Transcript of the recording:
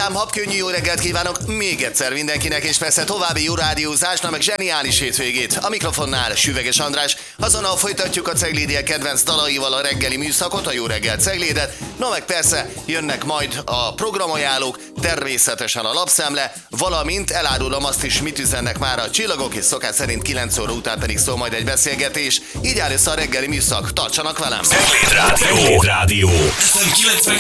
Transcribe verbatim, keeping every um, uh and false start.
vidám, habkönnyű jó reggelt kívánok még egyszer mindenkinek, és persze további jó rádiózás, na meg zseniális hétvégét. A mikrofonnál Süveges András, azonnal folytatjuk a Ceglédiek kedvenc dalaival a reggeli műszakot, a Jó reggelt Ceglédet, na meg persze jönnek majd a programajánlók, természetesen a lapszemle, valamint elárulom azt is, mit üzennek már a csillagok, és szokás szerint kilenc óra után pedig szól majd egy beszélgetés. Így áll össze a reggeli műszak, tartsanak velem! Cegléd Rádió! Cegléd Rádió! ef em kilencvenkettő